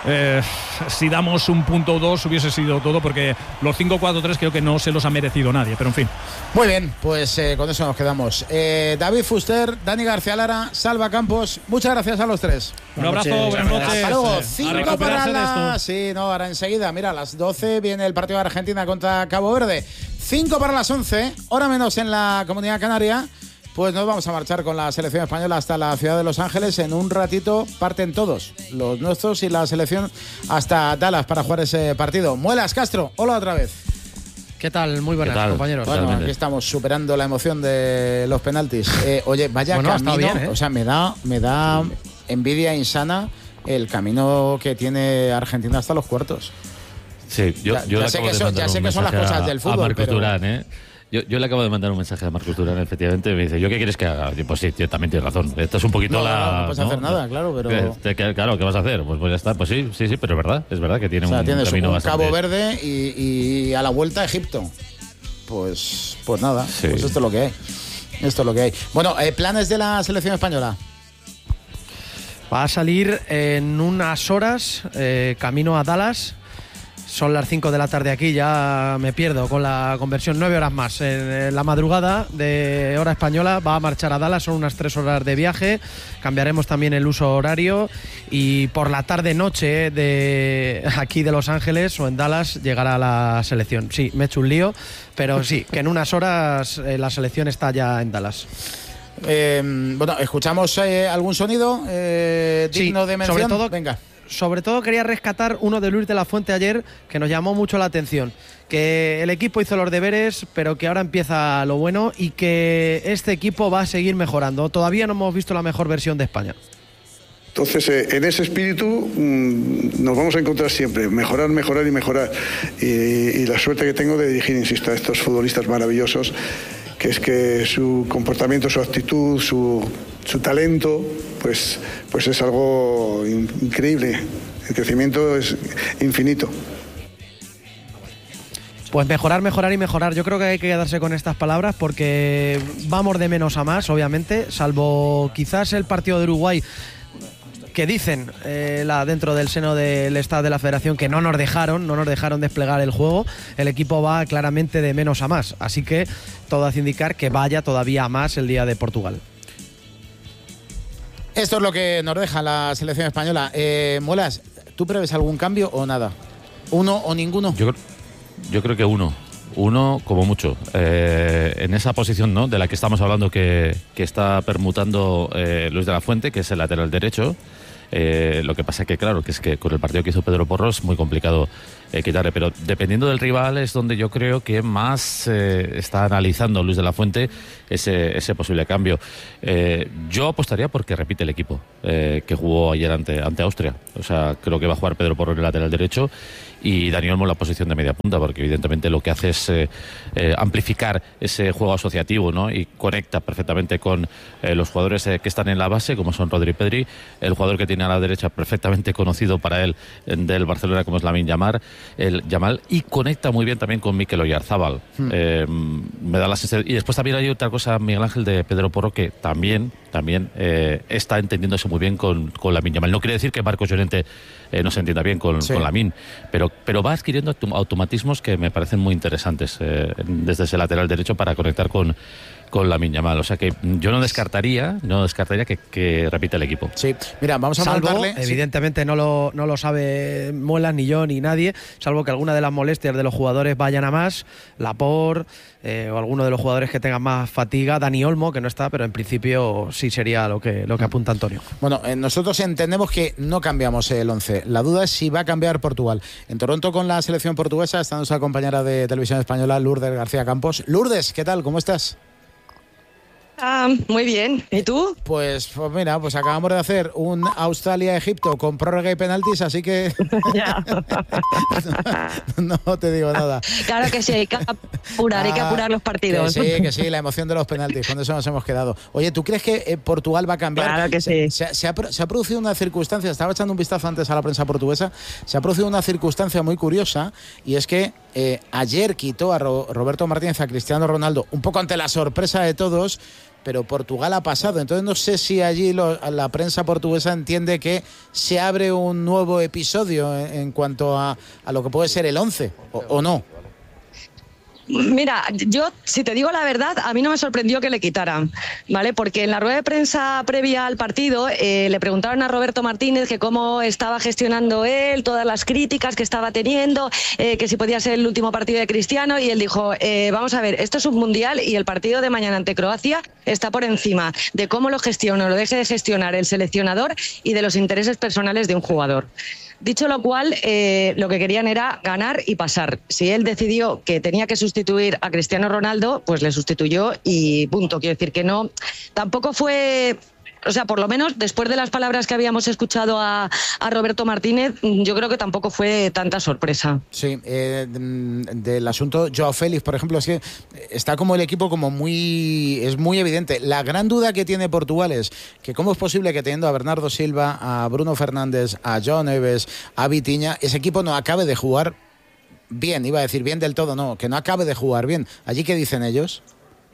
si damos un punto o 2 hubiese sido todo, porque los 5-4-3 creo que no se los ha merecido nadie, pero en fin. Muy bien, pues con eso nos quedamos. David Fuster, Dani García Lara, Salva Campos, muchas gracias a los 3. Un abrazo, buenas noches. Hasta luego. 5 para la... Sí, no, ahora enseguida, mira, a las 12 viene el partido de Argentina contra Cabo Verde. 5 para las 11, hora menos en la Comunidad Canaria. Pues nos vamos a marchar con la selección española hasta la ciudad de Los Ángeles. En un ratito parten todos, los nuestros y la selección, hasta Dallas para jugar ese partido. Muelas Castro, hola otra vez. ¿Qué tal? Muy buenas, compañeros. Bueno, aquí estamos superando la emoción de los penaltis. Oye, vaya camino, bien, o sea, me da envidia insana el camino que tiene Argentina hasta los cuartos. Sí, ya sé que son las cosas del fútbol, Marcos Durán, Yo le acabo de mandar un mensaje a Marcos Durán, efectivamente, me dice, ¿yo qué quieres que haga? Pues sí, tío, también tienes razón. Esto es un poquito no puedes hacer nada, claro, pero... Claro, ¿qué vas a hacer? Pues ya está, pues sí, pero es verdad que tiene un camino bastante... Cabo Verde y a la vuelta a Egipto. Pues nada, sí. Pues esto es lo que hay. Bueno, planes de la selección española. Va a salir en unas horas, camino a Dallas. Son las 5 de la tarde aquí, ya me pierdo con la conversión, 9 horas más. En la madrugada de hora española va a marchar a Dallas, son unas 3 horas de viaje. Cambiaremos también el uso horario y por la tarde-noche de aquí de Los Ángeles o en Dallas llegará la selección. Sí, me he hecho un lío, pero sí, que en unas horas la selección está ya en Dallas. Bueno, ¿escuchamos algún sonido digno de mención? Sobre todo, venga. Sobre todo quería rescatar uno de Luis de la Fuente ayer que nos llamó mucho la atención, que el equipo hizo los deberes pero que ahora empieza lo bueno y que este equipo va a seguir mejorando. Todavía no hemos visto la mejor versión de España. Entonces, en ese espíritu nos vamos a encontrar siempre, mejorar y mejorar. Y la suerte que tengo de dirigir, insisto, a estos futbolistas maravillosos, que es que su comportamiento, su actitud, su talento, pues es algo increíble. El crecimiento es infinito. Pues mejorar y mejorar. Yo creo que hay que quedarse con estas palabras porque vamos de menos a más, obviamente, salvo quizás el partido de Uruguay, que dicen dentro del seno del Estado de la Federación que no nos dejaron desplegar el juego. El equipo va claramente de menos a más, así que todo hace indicar que vaya todavía a más el día de Portugal. Esto es lo que nos deja la selección española. Muelas, ¿tú prevés algún cambio o nada? ¿Uno o ninguno? Yo creo que uno como mucho. En esa posición, ¿no?, de la que estamos hablando que está permutando Luis de la Fuente, que es el lateral derecho, Lo que pasa que, claro, que es que con el partido que hizo Pedro Porro es muy complicado quitarle, pero dependiendo del rival es donde yo creo que más está analizando Luis de la Fuente ese posible cambio. Yo apostaría porque repite el equipo que jugó ayer ante Austria. O sea, creo que va a jugar Pedro Porro en el lateral derecho y Dani Olmo en la posición de media punta, porque evidentemente lo que hace es amplificar ese juego asociativo, ¿no? Y conecta perfectamente con los jugadores que están en la base, como son Rodri y Pedri, el jugador que tiene a la derecha perfectamente conocido para él del Barcelona, como es Lamine Yamal, y conecta muy bien también con Mikel Oyarzabal. Me da la sensación. Y después también hay otra cosa, Miguel Ángel, de Pedro Porro, que también está entendiéndose muy bien con Lamine Yamal. No quiere decir que Marcos Llorente no se entienda bien con Lamine, pero va adquiriendo automatismos que me parecen muy interesantes desde ese lateral derecho para conectar con Lamine Yamal. O sea que yo no descartaría que repita el equipo. Sí, mira, vamos a mandarle. Evidentemente no lo sabe Muelas, ni yo, ni nadie, salvo que alguna de las molestias de los jugadores vayan a más, Laporte, o alguno de los jugadores que tengan más fatiga, Dani Olmo, que no está, pero en principio sí sería lo que apunta Antonio. Bueno, nosotros entendemos que no cambiamos el 11. La duda es si va a cambiar Portugal. En Toronto, con la selección portuguesa, está nuestra compañera de Televisión Española, Lourdes García Campos. Lourdes, ¿qué tal? ¿Cómo estás? Muy bien. ¿Y tú? Pues mira, pues acabamos de hacer un Australia-Egipto con prórroga y penaltis, así que no te digo nada. Claro que sí, hay que apurar los partidos. Que sí, la emoción de los penaltis, con eso nos hemos quedado. Oye, ¿tú crees que Portugal va a cambiar? Claro que sí. Se ha producido una circunstancia, estaba echando un vistazo antes a la prensa portuguesa, se ha producido una circunstancia muy curiosa, y es que ayer quitó a Roberto Martínez a Cristiano Ronaldo, un poco ante la sorpresa de todos, pero Portugal ha pasado. Entonces no sé si allí la prensa portuguesa entiende que se abre un nuevo episodio en cuanto a lo que puede ser el 11, o no. Mira, yo, si te digo la verdad, a mí no me sorprendió que le quitaran, ¿vale? Porque en la rueda de prensa previa al partido le preguntaron a Roberto Martínez que cómo estaba gestionando él, todas las críticas que estaba teniendo, que si podía ser el último partido de Cristiano, y él dijo, vamos a ver, esto es un mundial y el partido de mañana ante Croacia está por encima de cómo lo gestiona o lo deje de gestionar el seleccionador y de los intereses personales de un jugador. Dicho lo cual, lo que querían era ganar y pasar. Si él decidió que tenía que sustituir a Cristiano Ronaldo, pues le sustituyó y punto. Quiero decir que no, tampoco fue... O sea, por lo menos después de las palabras que habíamos escuchado a Roberto Martínez, yo creo que tampoco fue tanta sorpresa. Sí, del asunto Joao Félix, por ejemplo, es que está como el equipo es muy evidente. La gran duda que tiene Portugal es que cómo es posible que teniendo a Bernardo Silva, a Bruno Fernández, a João Neves, a Vitinha, ese equipo no acabe de jugar bien. Iba a decir bien del todo, no, que no acabe de jugar bien. ¿Allí qué dicen ellos?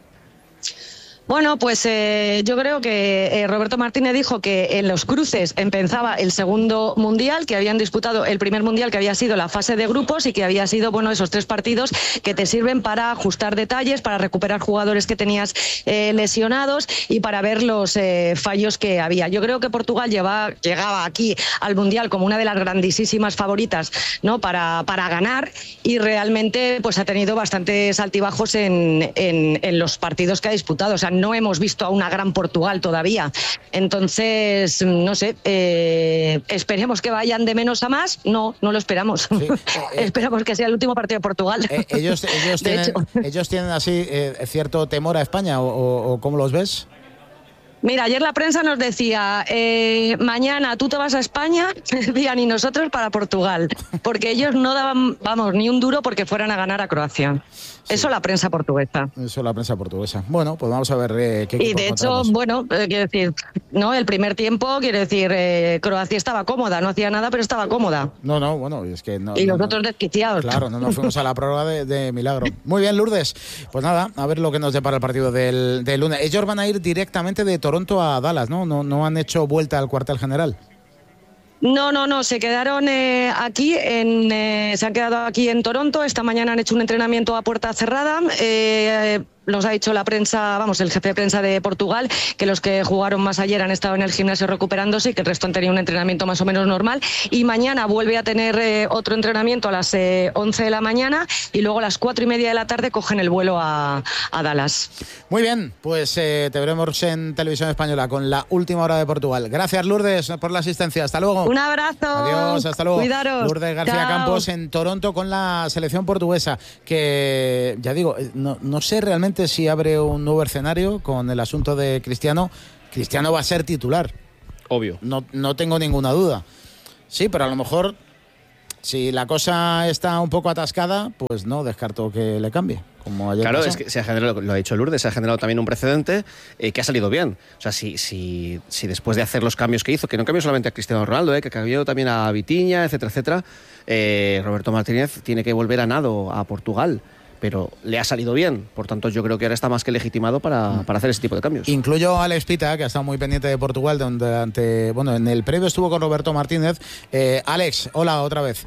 Bueno, pues yo creo que Roberto Martínez dijo que en los cruces empezaba el segundo mundial, que habían disputado el primer mundial, que había sido la fase de grupos, y que había sido, bueno, esos 3 partidos que te sirven para ajustar detalles, para recuperar jugadores que tenías lesionados y para ver los fallos que había. Yo creo que Portugal llegaba aquí al mundial como una de las grandísimas favoritas, ¿no? para ganar, y realmente pues ha tenido bastantes altibajos en los partidos que ha disputado. O sea, no hemos visto a una gran Portugal todavía. Entonces, no sé, esperemos que vayan de menos a más. No lo esperamos. Sí, esperamos que sea el último partido de Portugal. Ellos tienen así cierto temor a España, o ¿cómo los ves? Mira, ayer la prensa nos decía, mañana tú te vas a España, decían, y nosotros para Portugal, porque ellos no daban, ni un duro porque fueran a ganar a Croacia. Sí. Eso la prensa portuguesa. Bueno, pues vamos a ver qué equipo. Y de hecho, bueno, quiero decir, no, el primer tiempo, quiero decir, Croacia estaba cómoda, no hacía nada, pero estaba cómoda. No, bueno, es que no. Y los otros desquiciados. Claro, no nos fuimos a la prórroga de milagro. Muy bien, Lourdes. Pues nada, a ver lo que nos depara el partido del lunes. Ellos van a ir directamente de Toronto a Dallas, ¿no? No han hecho vuelta al cuartel general. No, se quedaron aquí, se han quedado aquí en Toronto. Esta mañana han hecho un entrenamiento a puerta cerrada. nos ha dicho la prensa, el jefe de prensa de Portugal, que los que jugaron más ayer han estado en el gimnasio recuperándose y que el resto han tenido un entrenamiento más o menos normal. Y mañana vuelve a tener otro entrenamiento a las 11 de la mañana y luego a las 4:30 de la tarde cogen el vuelo a Dallas. Muy bien, pues te veremos en Televisión Española con la última hora de Portugal. Gracias, Lourdes, por la asistencia. Hasta luego. Un abrazo. Adiós, hasta luego. Cuidaros. Lourdes García Chao. Campos en Toronto con la selección portuguesa, que ya digo, no sé realmente si abre un nuevo escenario con el asunto de Cristiano. Cristiano va a ser titular. Obvio. No tengo ninguna duda. Sí, pero a lo mejor si la cosa está un poco atascada, pues no descarto que le cambie. Como ayer claro, pasó. es que se ha generado, lo ha dicho Lourdes, se ha generado también un precedente que ha salido bien. O sea, si después de hacer los cambios que hizo, que no cambió solamente a Cristiano Ronaldo, que cambió también a Vitinha, etcétera, etcétera, Roberto Martínez tiene que volver a nado a Portugal. Pero le ha salido bien, por tanto yo creo que ahora está más que legitimado para hacer ese tipo de cambios. Incluyo a Alex Pita, que ha estado muy pendiente de Portugal, donde en el previo estuvo con Roberto Martínez. Alex, hola otra vez.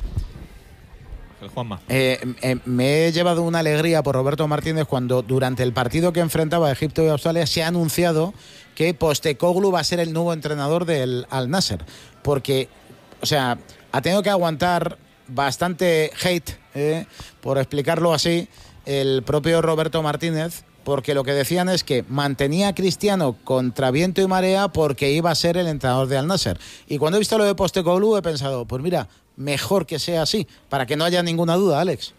Juanma. Me he llevado una alegría por Roberto Martínez cuando durante el partido que enfrentaba a Egipto y Australia se ha anunciado que Postecoglou va a ser el nuevo entrenador del Al-Nassr, porque, o sea, ha tenido que aguantar bastante hate, por explicarlo así, el propio Roberto Martínez, porque lo que decían es que mantenía a Cristiano contra viento y marea porque iba a ser el entrenador de Al-Nassr. Y cuando he visto lo de Postecoglou he pensado, pues mira, mejor que sea así, para que no haya ninguna duda, Alex.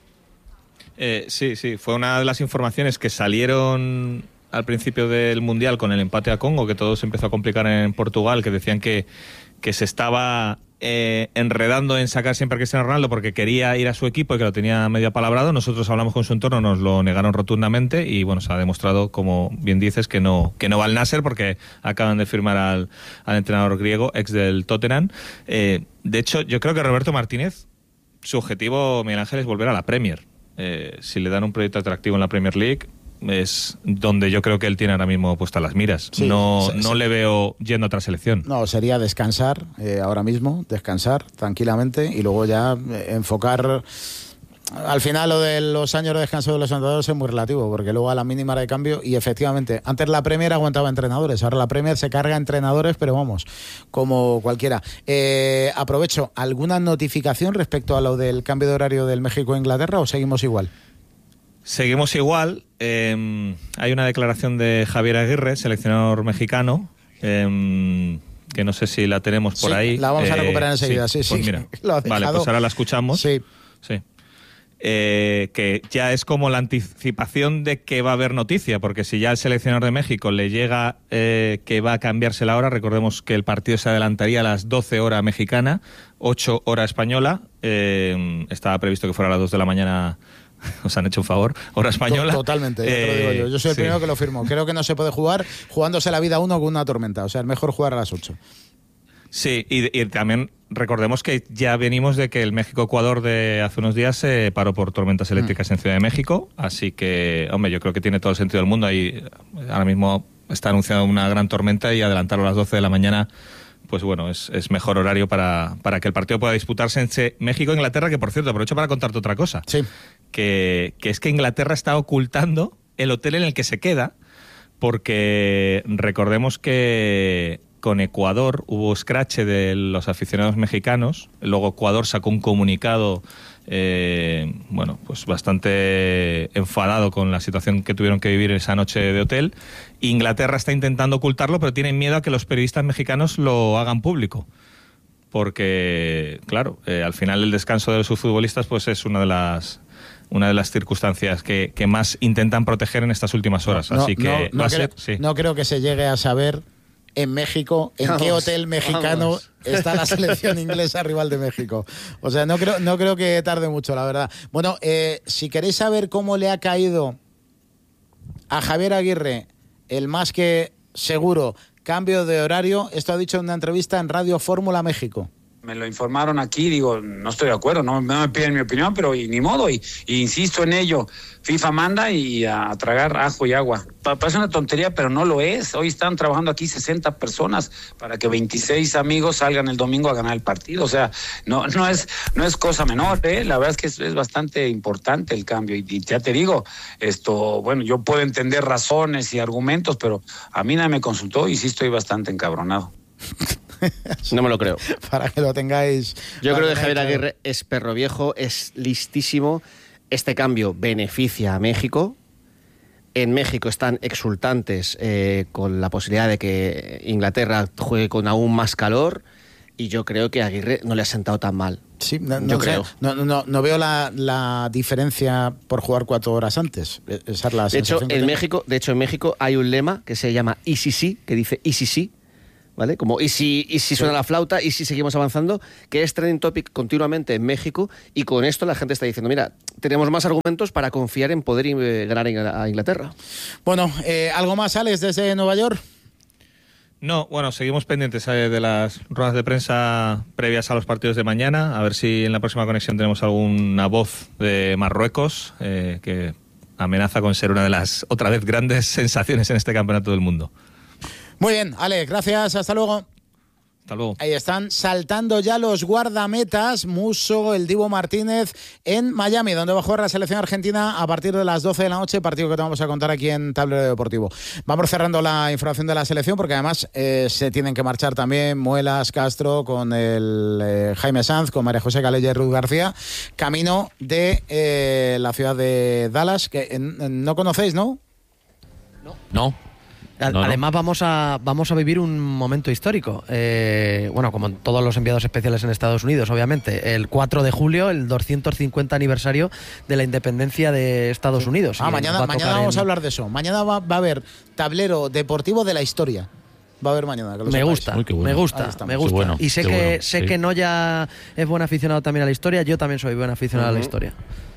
Sí, fue una de las informaciones que salieron al principio del Mundial con el empate a Congo, que todo se empezó a complicar en Portugal, que decían que se estaba enredando en sacar siempre a Cristiano Ronaldo porque quería ir a su equipo y que lo tenía medio apalabrado. Nosotros hablamos con su entorno, nos lo negaron rotundamente y bueno, se ha demostrado, como bien dices, que no va al Nasser porque acaban de firmar al entrenador griego, ex del Tottenham. De hecho, yo creo que Roberto Martínez, su objetivo, Miguel Ángel, es volver a la Premier. Si le dan un proyecto atractivo en la Premier League, es donde yo creo que él tiene ahora mismo puestas las miras. Sí, no le veo yendo a otra selección. No, sería descansar ahora mismo, descansar tranquilamente y luego ya enfocar. Al final lo de los años de descanso de los entrenadores es muy relativo, porque luego a la mínima de cambio, y efectivamente, antes la Premier aguantaba entrenadores, ahora la Premier se carga entrenadores, pero vamos, como cualquiera. Aprovecho, ¿alguna notificación respecto a lo del cambio de horario del México-Inglaterra o seguimos igual? Seguimos igual. Hay una declaración de Javier Aguirre, seleccionador mexicano, que no sé si la tenemos por ahí. La vamos a recuperar enseguida, sí. Pues mira, vale, pues ahora la escuchamos. Sí. Que ya es como la anticipación de que va a haber noticia, porque si ya al seleccionador de México le llega que va a cambiarse la hora, recordemos que el partido se adelantaría a las 12 horas mexicana, 8 horas española, estaba previsto que fuera a las 2 de la mañana. Os han hecho un favor, hora española. Totalmente, ya te lo digo yo. Yo soy el primero que lo firmo. Creo que no se puede jugar jugándose la vida uno con una tormenta. O sea, es mejor jugar a las 8. Sí, y también recordemos que ya venimos de que el México-Ecuador de hace unos días se paró por tormentas eléctricas en Ciudad de México. Así que, hombre, yo creo que tiene todo el sentido del mundo. Ahí ahora mismo está anunciada una gran tormenta y adelantarlo a las 12 de la mañana, pues bueno, es mejor horario para que el partido pueda disputarse entre México e Inglaterra, que por cierto, aprovecho para contarte otra cosa. Sí. Que es que Inglaterra está ocultando el hotel en el que se queda, porque recordemos que con Ecuador hubo escrache de los aficionados mexicanos, luego Ecuador sacó un comunicado bueno, pues bastante enfadado con la situación que tuvieron que vivir esa noche de hotel. Inglaterra está intentando ocultarlo, pero tienen miedo a que los periodistas mexicanos lo hagan público, porque claro, al final el descanso de sus futbolistas pues es una de las circunstancias que más intentan proteger en estas últimas horas. Así que no creo que se llegue a saber en México en qué hotel mexicano está la selección inglesa rival de México. O sea, no creo que tarde mucho, la verdad. Bueno, si queréis saber cómo le ha caído a Javier Aguirre el más que seguro cambio de horario, esto ha dicho en una entrevista en Radio Fórmula México. me lo informaron aquí, digo, no estoy de acuerdo, no me piden mi opinión, pero ni modo, y insisto en ello. FIFA manda y a tragar ajo y agua. Parece una tontería, pero no lo es. Hoy están trabajando aquí 60 personas para que 26 amigos salgan el domingo a ganar el partido. O sea, no es cosa menor, ¿eh? La verdad es que es bastante importante el cambio. Y ya te digo, bueno, yo puedo entender razones y argumentos, pero a mí nadie me consultó y sí estoy bastante encabronado. No me lo creo. Para que lo tengáis. Yo creo que Javier Aguirre es perro viejo, es listísimo. Este cambio beneficia a México. En México están exultantes con la posibilidad de que Inglaterra juegue con aún más calor. Y yo creo que a Aguirre no le ha sentado tan mal. Sí, creo. No veo la diferencia por jugar 4 horas antes. Esa es la sensación en México hay un lema que se llama ECC, que dice ECC. ¿Vale? Como y si suena la flauta, y si seguimos avanzando, que es trending topic continuamente en México, y con esto la gente está diciendo, mira, tenemos más argumentos para confiar en poder ganar a Inglaterra. Bueno, ¿algo más, Alex, desde Nueva York? No, bueno, seguimos pendientes de las ruedas de prensa previas a los partidos de mañana, a ver si en la próxima conexión tenemos alguna voz de Marruecos, que amenaza con ser una de las, otra vez, grandes sensaciones en este campeonato del mundo. Muy bien, Alex, gracias, hasta luego. Hasta luego. Ahí están saltando ya los guardametas, Musso, el Dibu Martínez, en Miami, donde va a jugar la selección argentina a partir de las 12 de la noche, partido que te vamos a contar aquí en Tablero Deportivo. Vamos cerrando la información de la selección, porque además se tienen que marchar también Muelas, Castro, con el Jaime Sanz, con María José Calella y Ruth García, camino de la ciudad de Dallas, que no conocéis, ¿no? No. Además vamos a vivir un momento histórico, bueno, como en todos los enviados especiales en Estados Unidos, obviamente, el 4 de julio, el 250 aniversario de la independencia de Estados Unidos. Mañana vamos a hablar de eso. Mañana va a haber tablero deportivo de la historia. Va a haber mañana. Que me gusta. Bueno. Y sé que Noya es buen aficionado también a la historia, yo también soy buen aficionado a la historia.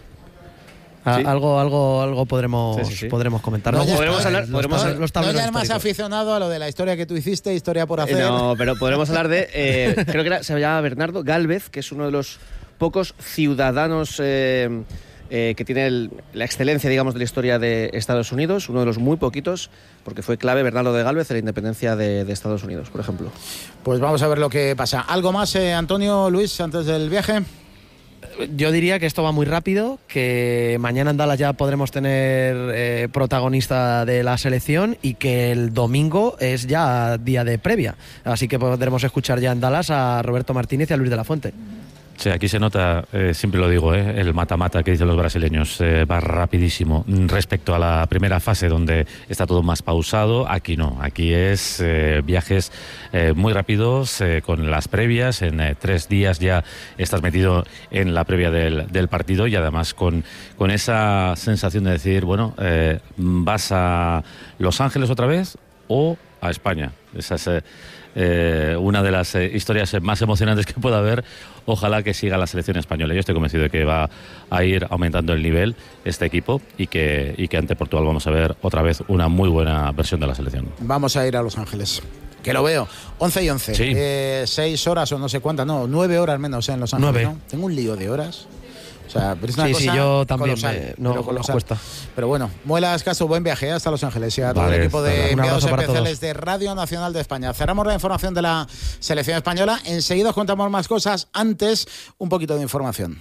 Sí. Algo podremos comentar. Podemos hablar. No ya es más aficionado a lo de la historia que tú hiciste, historia por hacer. No, pero podremos hablar de. Creo que se llama Bernardo Gálvez, que es uno de los pocos ciudadanos que tiene la excelencia, digamos, de la historia de Estados Unidos, uno de los muy poquitos, porque fue clave Bernardo de Gálvez en la independencia de Estados Unidos, por ejemplo. Pues vamos a ver lo que pasa. ¿Algo más, Antonio, Luis, antes del viaje? Yo diría que esto va muy rápido, que mañana en Dallas ya podremos tener protagonista de la selección y que el domingo es ya día de previa. Así que podremos escuchar ya en Dallas a Roberto Martínez y a Luis de la Fuente. Sí, aquí se nota, siempre lo digo, el mata-mata que dicen los brasileños, va rapidísimo respecto a la primera fase donde está todo más pausado. Aquí no, aquí es viajes muy rápidos con las previas, en 3 días ya estás metido en la previa del partido y además con esa sensación de decir, bueno, vas a Los Ángeles otra vez o a España. Esa es una de las historias más emocionantes que pueda haber. Ojalá que siga la selección española. Yo estoy convencido de que va a ir aumentando el nivel este equipo y que ante Portugal vamos a ver otra vez una muy buena versión de la selección. Vamos a ir a Los Ángeles. Que lo veo. 11 y 11. Sí. 6 horas o no sé cuántas. No, 9 horas menos en Los Ángeles. 9. ¿No? Tengo un lío de horas. O sea, pero es una cosa sí, yo también nos cuesta. Pero bueno, Muelas, Caso, buen viaje hasta Los Ángeles y a todo el equipo de enviados especiales de Radio Nacional de España. Cerramos la información de la selección española. Enseguida os contamos más cosas. Antes, un poquito de información.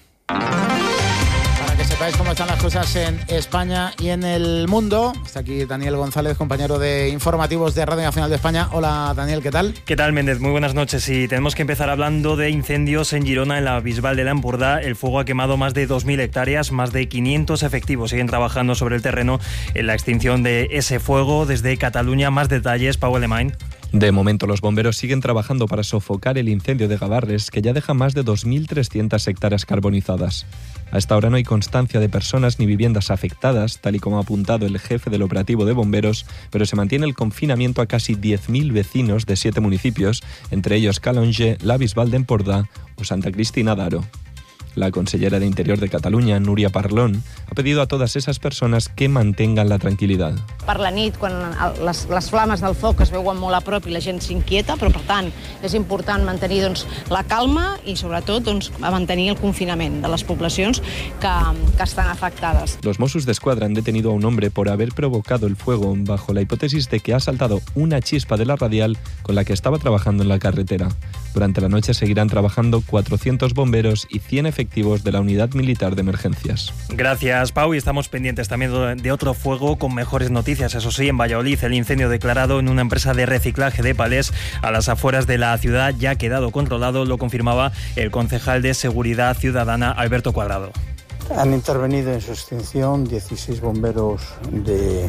Para que sepáis cómo están las cosas en España y en el mundo. Está aquí Daniel González, compañero de informativos de Radio Nacional de España. Hola, Daniel, ¿qué tal? ¿Qué tal, Méndez? Muy buenas noches. Y tenemos que empezar hablando de incendios en Girona, en la Bisbal de la Empordà. El fuego ha quemado más de 2.000 hectáreas, más de 500 efectivos siguen trabajando sobre el terreno en la extinción de ese fuego. Desde Cataluña, más detalles, Pau Alemany. De momento, los bomberos siguen trabajando para sofocar el incendio de Gavarres, que ya deja más de 2.300 hectáreas carbonizadas. A esta hora no hay constancia de personas ni viviendas afectadas, tal y como ha apuntado el jefe del operativo de bomberos, pero se mantiene el confinamiento a casi 10.000 vecinos de 7 municipios, entre ellos Calonge, la Bisbal de Empordà o Santa Cristina d'Aro. La consellera de Interior de Cataluña, Núria Parlon, ha ha pedido a todas esas personas que mantengan la tranquilidad. Per la nit, quan les flames del foc es veuen molt a prop i la gent s'inquieta, però per tant és important mantenir la calma i sobretot mantenir el confinament de les poblacions que estan afectades. Los Mossos d'Esquadra han detenido a un hombre por haber provocado el fuego bajo la hipótesis de que ha saltado una chispa de la radial con la que estaba trabajando en la carretera. Durante la noche seguirán trabajando 400 bomberos y 100 efectivos de la Unidad Militar de Emergencias. Gracias, Pau, y estamos pendientes también de otro fuego con mejores noticias. Eso sí, en Valladolid, el incendio declarado en una empresa de reciclaje de palés a las afueras de la ciudad ya ha quedado controlado, lo confirmaba el concejal de Seguridad Ciudadana, Alberto Cuadrado. Han intervenido en su extinción 16 bomberos de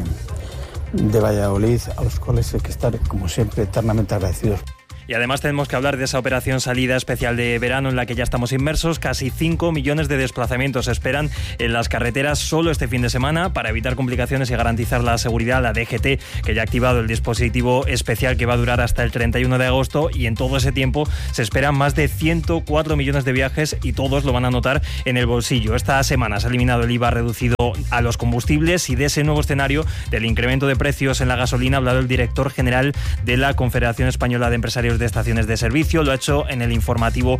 Valladolid, a los cuales hay que estar, como siempre, eternamente agradecidos. Y además tenemos que hablar de esa operación salida especial de verano en la que ya estamos inmersos. Casi 5 millones de desplazamientos se esperan en las carreteras solo este fin de semana. Para evitar complicaciones y garantizar la seguridad, la DGT, que ya ha activado el dispositivo especial que va a durar hasta el 31 de agosto, y en todo ese tiempo se esperan más de 104 millones de viajes y todos lo van a notar en el bolsillo. Esta semana se ha eliminado el IVA reducido a los combustibles, y de ese nuevo escenario del incremento de precios en la gasolina ha hablado el director general de la Confederación Española de Empresarios de Estaciones de Servicio. Lo ha hecho en el informativo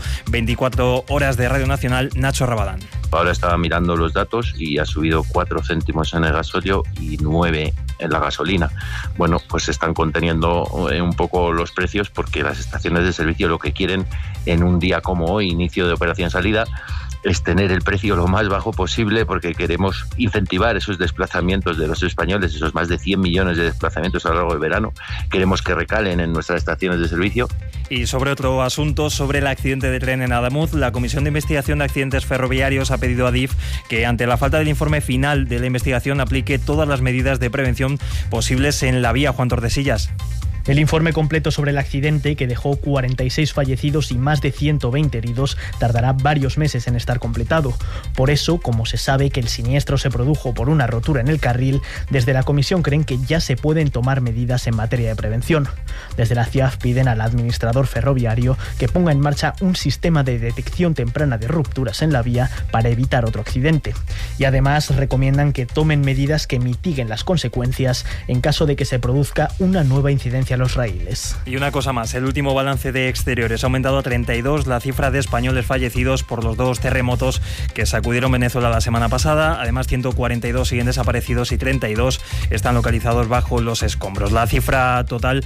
24 horas de Radio Nacional, Nacho Rabadán. Ahora estaba mirando los datos y ha subido 4 céntimos en el gasóleo y 9 en la gasolina. Bueno, pues se están conteniendo un poco los precios, porque las estaciones de servicio lo que quieren en un día como hoy, inicio de operación salida, es tener el precio lo más bajo posible, porque queremos incentivar esos desplazamientos de los españoles, esos más de 100 millones de desplazamientos a lo largo del verano. Queremos que recalen en nuestras estaciones de servicio. Y sobre otro asunto, sobre el accidente de tren en Adamuz, la Comisión de Investigación de Accidentes Ferroviarios ha pedido a DIF que, ante la falta del informe final de la investigación, aplique todas las medidas de prevención posibles en la vía. Juan Tordesillas. El informe completo sobre el accidente, que dejó 46 fallecidos y más de 120 heridos, tardará varios meses en estar completado. Por eso, como se sabe que el siniestro se produjo por una rotura en el carril, desde la comisión creen que ya se pueden tomar medidas en materia de prevención. Desde la CIAF piden al administrador ferroviario que ponga en marcha un sistema de detección temprana de rupturas en la vía para evitar otro accidente. Y además recomiendan que tomen medidas que mitiguen las consecuencias en caso de que se produzca una nueva incidencia los raíles. Y una cosa más, el último balance de exteriores ha aumentado a 32 la cifra de españoles fallecidos por los 2 terremotos que sacudieron Venezuela la semana pasada. Además, 142 siguen desaparecidos y 32 están localizados bajo los escombros. La cifra total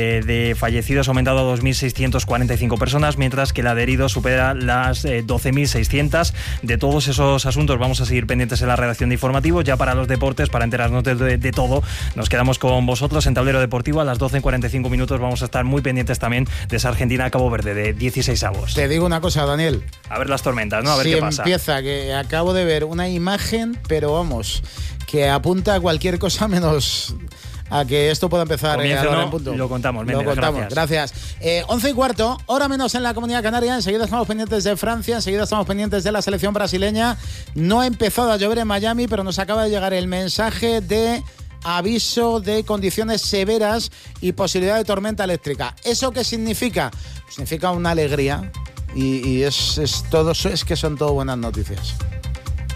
de fallecidos ha aumentado a 2.645 personas, mientras que la de heridos supera las 12.600. De todos esos asuntos vamos a seguir pendientes en la redacción de informativos. Ya para los deportes, para enterarnos de todo, nos quedamos con vosotros en Tablero Deportivo a las 12:45 minutos. Vamos a estar muy pendientes también de esa Argentina-Cabo Verde de 16avos. Te digo una cosa, Daniel. A ver las tormentas, ¿no? A ver qué pasa. Empieza, que acabo de ver una imagen, pero vamos, que apunta a cualquier cosa menos a que esto pueda empezar ahora en punto. Lo contamos, Méndez, lo contamos, gracias. 11:15, hora menos en la Comunidad Canaria. Enseguida estamos pendientes de Francia, enseguida estamos pendientes de la selección brasileña. No ha empezado a llover en Miami, pero nos acaba de llegar el mensaje de aviso de condiciones severas y posibilidad de tormenta eléctrica. ¿Eso qué significa? Significa una alegría y es todo, es que son todo buenas noticias.